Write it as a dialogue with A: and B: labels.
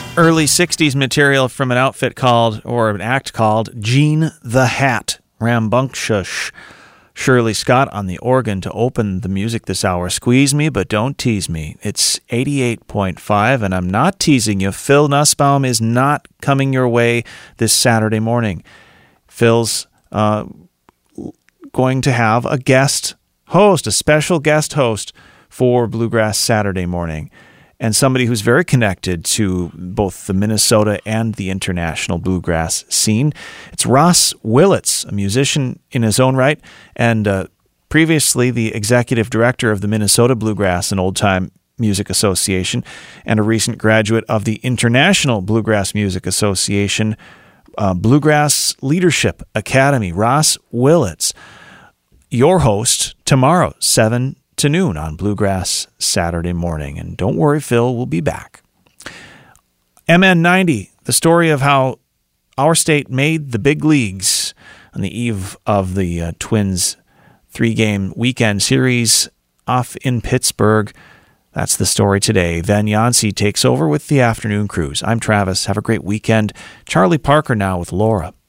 A: Early 60s material from an outfit called, or an act called, Gene the Hat. Rambunctious. Shirley Scott on the organ to open the music this hour. Squeeze me, but don't tease me. It's 88.5, and I'm not teasing you. Phil Nussbaum is not coming your way this Saturday morning. Phil's going to have a guest host, a special guest host for Bluegrass Saturday morning, and somebody who's very connected to both the Minnesota and the international bluegrass scene. It's Ross Willits, a musician in his own right, and previously the executive director of the Minnesota Bluegrass and Old Time Music Association, and a recent graduate of the International Bluegrass Music Association Bluegrass Leadership Academy. Ross Willits, your host tomorrow, 7 to noon on Bluegrass Saturday morning. And don't worry, Phil will be back. MN90, the story of how our state made the big leagues on the eve of the Twins 3-game weekend series off in Pittsburgh. That's the story today. Van Yancey takes over with the afternoon cruise. I'm Travis. Have a great weekend. Charlie Parker now with Laura.